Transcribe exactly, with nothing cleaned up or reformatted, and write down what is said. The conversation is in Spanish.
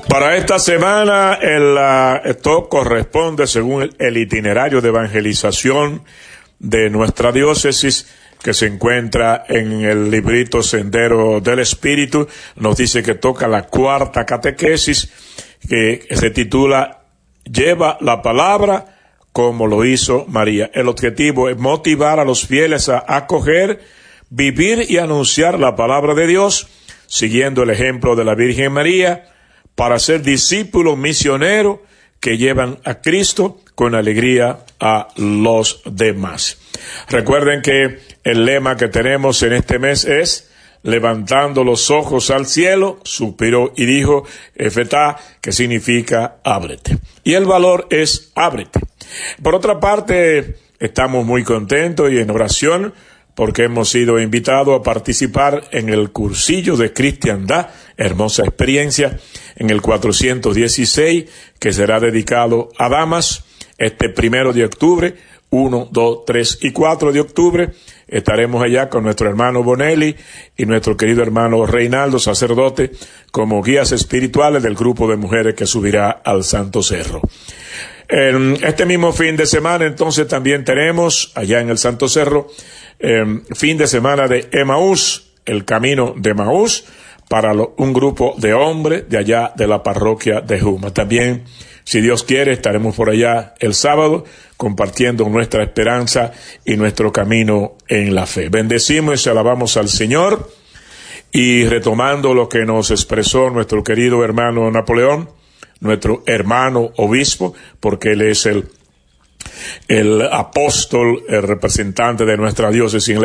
Para esta semana, el, uh, esto corresponde según el, el itinerario de evangelización de nuestra diócesis, que se encuentra en el librito Sendero del Espíritu. Nos dice que toca la cuarta catequesis, que se titula Lleva la palabra como lo hizo María. El objetivo es motivar a los fieles a acoger, vivir y anunciar la palabra de Dios, siguiendo el ejemplo de la Virgen María, para ser discípulos misioneros que llevan a Cristo con alegría a los demás. Recuerden que el lema que tenemos en este mes es levantando los ojos al cielo, suspiró y dijo Efetá, que significa ábrete. Y el valor es ábrete. Por otra parte, estamos muy contentos y en oración porque hemos sido invitados a participar en el cursillo de cristiandad, hermosa experiencia, en el cuatrocientos dieciséis, que será dedicado a damas, este primero de octubre, uno, dos, tres y cuatro de octubre, estaremos allá con nuestro hermano Bonelli y nuestro querido hermano Reinaldo, sacerdote, como guías espirituales del grupo de mujeres que subirá al Santo Cerro. En este mismo fin de semana, entonces, también tenemos, allá en el Santo Cerro, eh, fin de semana de Emaús, el camino de Emaús, para lo, un grupo de hombres de allá de la parroquia de Juma. También, si Dios quiere, estaremos por allá el sábado, compartiendo nuestra esperanza y nuestro camino en la fe. Bendecimos y alabamos al Señor, y retomando lo que nos expresó nuestro querido hermano Napoleón, nuestro hermano obispo, porque él es el, el apóstol, el representante de nuestra diócesis en la